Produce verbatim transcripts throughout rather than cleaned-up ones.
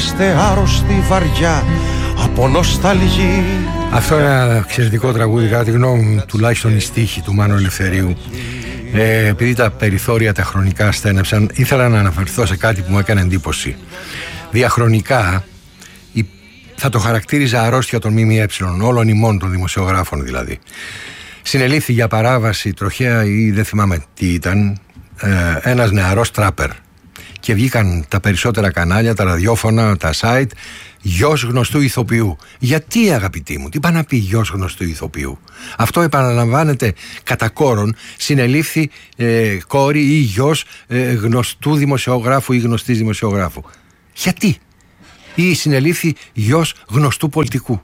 είμαστε άρρωστοι βαριά από νοσταλγή. Αυτό είναι ένα εξαιρετικό τραγούδι, κατά τη γνώμη μου, τουλάχιστον η στίχη του Μάνου Ελευθερίου. Ε, επειδή τα περιθώρια τα χρονικά στένεψαν, ήθελα να αναφερθώ σε κάτι που μου έκανε εντύπωση. Διαχρονικά, η, θα το χαρακτήριζα αρρώστια των ΜΜΕ, όλων ημών των δημοσιογράφων δηλαδή. Συνελήφθη για παράβαση τροχαία ή δεν θυμάμαι τι ήταν, ε, ένας νεαρός τράπερ. Και βγήκαν τα περισσότερα κανάλια, τα ραδιόφωνα, τα site, γιος γνωστού ηθοποιού. Γιατί, αγαπητοί μου, τι πάει να πει γιος γνωστού ηθοποιού? Αυτό επαναλαμβάνεται κατά κόρον, συνελήφθη ε, κόρη ή γιος ε, γνωστού δημοσιογράφου ή γνωστής δημοσιογράφου. Γιατί? Ή συνελήφθη γιος γνωστού πολιτικού.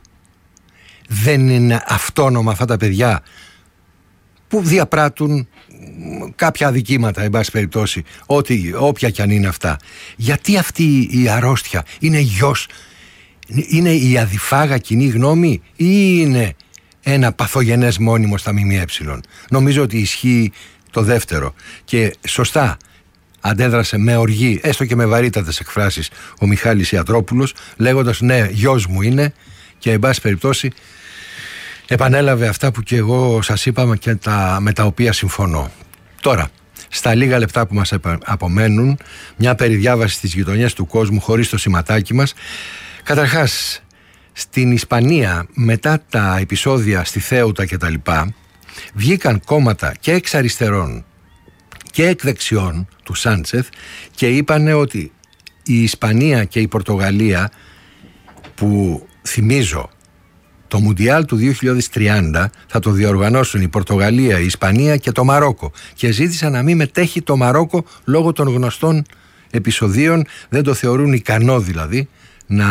Δεν είναι αυτόνομα αυτά τα παιδιά που διαπράττουν κάποια αδικήματα, εν πάση περιπτώσει, ό,τι, όποια κι αν είναι αυτά? Γιατί αυτή η αρρώστια είναι γιος, είναι η αδιφάγα κοινή γνώμη ή είναι ένα παθογενές μόνιμο στα ΜΜΕ? Νομίζω ότι ισχύει το δεύτερο και σωστά αντέδρασε με οργή, έστω και με βαρύτατες εκφράσεις, ο Μιχάλης Ιατρόπουλος, λέγοντας ναι, γιος μου είναι, και εν πάση περιπτώσει επανέλαβε αυτά που και εγώ σας είπα και τα, με τα οποία συμφωνώ. Τώρα, στα λίγα λεπτά που μας απομένουν, μια περιδιάβαση στις γειτονιές του κόσμου χωρίς το σηματάκι μας. Καταρχάς, στην Ισπανία, μετά τα επεισόδια στη Θέουτα και τα λοιπά, βγήκαν κόμματα και εξ αριστερών και εκ δεξιών του Σάντσεθ και είπανε ότι η Ισπανία και η Πορτογαλία, που θυμίζω το Μουντιάλ του δύο χιλιάδες τριάντα θα το διοργανώσουν η Πορτογαλία, η Ισπανία και το Μαρόκο, και ζήτησαν να μην μετέχει το Μαρόκο λόγω των γνωστών επεισοδίων, δεν το θεωρούν ικανό δηλαδή να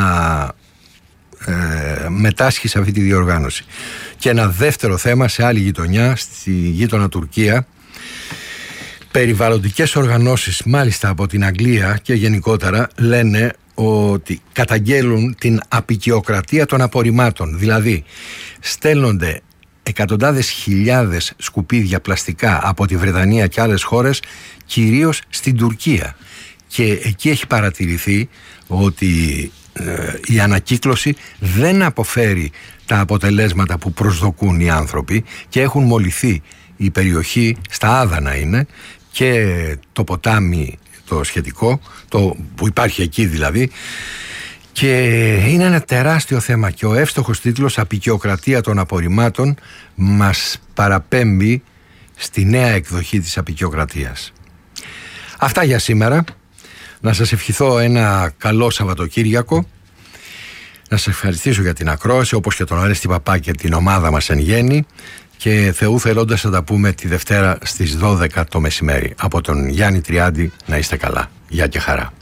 ε, μετάσχει σε αυτή τη διοργάνωση. Και ένα δεύτερο θέμα σε άλλη γειτονιά, στη γείτονα Τουρκία, περιβαλλοντικές οργανώσεις μάλιστα από την Αγγλία και γενικότερα λένε ότι καταγγέλουν την αποικιοκρατία των απορριμμάτων. Δηλαδή στέλνονται εκατοντάδες χιλιάδες σκουπίδια πλαστικά από τη Βρετανία και άλλες χώρες, κυρίως στην Τουρκία, και εκεί έχει παρατηρηθεί ότι ε, η ανακύκλωση δεν αποφέρει τα αποτελέσματα που προσδοκούν οι άνθρωποι και έχουν μολυθεί η περιοχή, στα Άδανα είναι, και το ποτάμι το σχετικό, το που υπάρχει εκεί δηλαδή, και είναι ένα τεράστιο θέμα, και ο εύστοχος τίτλος «Αποικιοκρατία των απορριμμάτων» μας παραπέμπει στη νέα εκδοχή της αποικιοκρατίας. Αυτά για σήμερα. Να σας ευχηθώ ένα καλό Σαββατοκύριακο, να σας ευχαριστήσω για την ακρόαση, όπως και τον Αρέστη Παπά και την ομάδα μας εν γέννη, και Θεού θελώντας θα τα πούμε τη Δευτέρα στις δώδεκα το μεσημέρι. Από τον Γιάννη Τριάντη, να είστε καλά. Γεια και χαρά.